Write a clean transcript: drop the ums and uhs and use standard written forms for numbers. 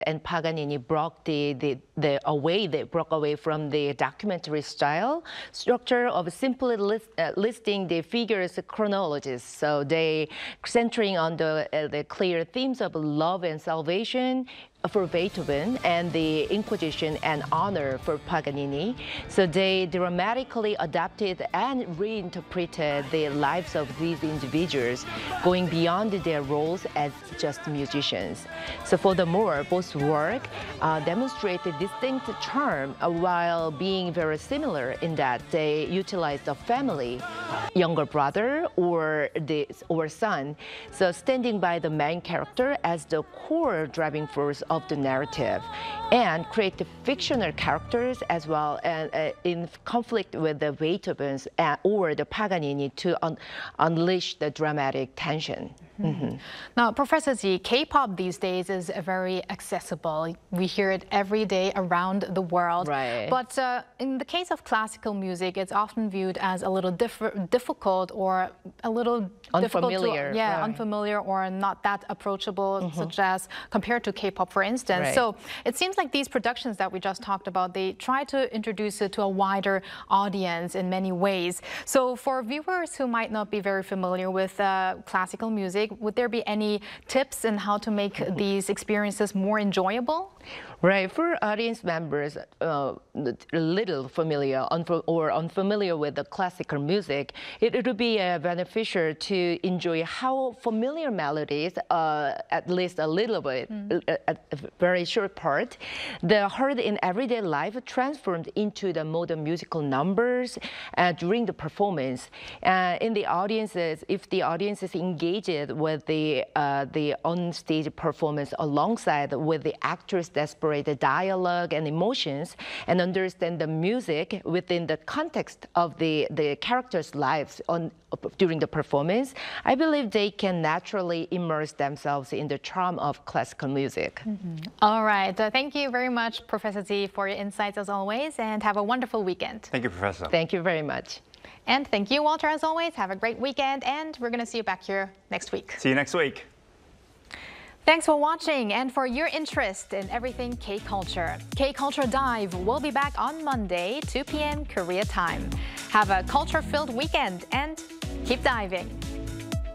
and Paganini broke broke away from the documentary style structure of simply listing the figures' chronologies. So they centering on the clear themes of love and salvation for Beethoven and the Inquisition and honor for Paganini. So they dramatically adapted and reinterpreted the lives of these individuals, going beyond their roles as just musicians. So furthermore, both work demonstrate a distinct charm while being very similar in that they utilized a family, younger brother or son, so standing by the main character as the core driving force of the narrative, and create the fictional characters as well in conflict with the Beethoven's or the Paganini to unleash the dramatic tension. Mm-hmm. Now, Professor Z, K-pop these days is very accessible. We hear it every day around the world. Right. But in the case of classical music, it's often viewed as a little difficult or a little unfamiliar. Unfamiliar or not that approachable, such as compared to K-pop, for instance. Right. So it seems like these productions that we just talked about, they try to introduce it to a wider audience in many ways. So for viewers who might not be very familiar with classical music, would there be any tips in how to make these experiences more enjoyable? Right. For audience members little familiar or unfamiliar with the classical music, it would be beneficial to enjoy how familiar melodies, at least a little bit, a very short part, the heard in everyday life transformed into the modern musical numbers during the performance. In the audiences, if the audience is engaged with the on-stage performance alongside with the actors' desperate dialogue and emotions, and understand the music within the context of the characters' lives during the performance, I believe they can naturally immerse themselves in the charm of classical music. All right. Thank you very much, Professor Z, for your insights as always, and have a wonderful weekend. Thank you, Professor. Thank you very much. And thank you, Walter, as always. Have a great weekend, and we're going to see you back here next week. See you next week. Thanks for watching and for your interest in everything K-Culture. K-Culture Dive will be back on Monday, 2 p.m. Korea time. Have a culture-filled weekend and keep diving.